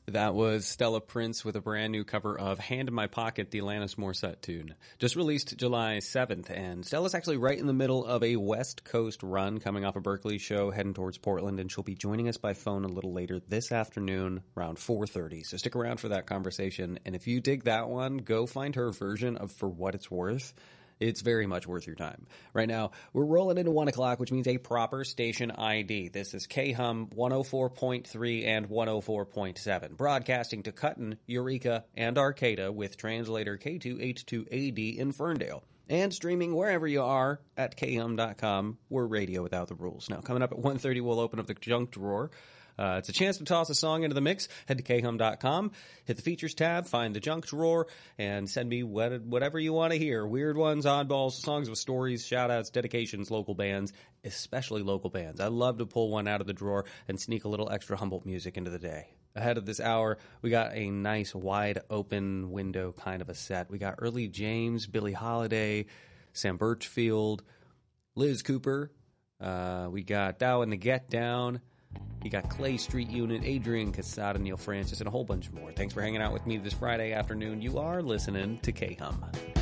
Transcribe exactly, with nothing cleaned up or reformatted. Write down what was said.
That was Stella Prince with a brand new cover of Hand in My Pocket, the Alanis Morissette tune. Just released July seventh, and Stella's actually right in the middle of a West Coast run coming off a Berkeley show heading towards Portland, and she'll be joining us by phone a little later this afternoon around four thirty. So stick around for that conversation, and if you dig that one, go find her version of For What It's Worth. It's very much worth your time. Right now, we're rolling into one o'clock, which means a proper station I D. This is K H U M one oh four point three and one oh four point seven, broadcasting to Cutten, Eureka, and Arcata with translator K two H two A D in Ferndale. And streaming wherever you are at K hum dot com. We're radio without the rules. Now, coming up at one thirty, we'll open up the junk drawer. Uh, it's a chance to toss a song into the mix. Head to K hum dot com, hit the features tab, find the junk drawer, and send me what, whatever you want to hear. Weird ones, oddballs, songs with stories, shout-outs, dedications, local bands, especially local bands. I love to pull one out of the drawer and sneak a little extra Humboldt music into the day. Ahead of this hour, we got a nice wide open window kind of a set. We got Early James, Billie Holiday, Sam Birchfield, Liz Cooper. Uh, we got Dow and the Get Down. You got Clay Street Unit, Adrian Casada, Neil Francis, and a whole bunch more. Thanks for hanging out with me this Friday afternoon. You are listening to K H U M.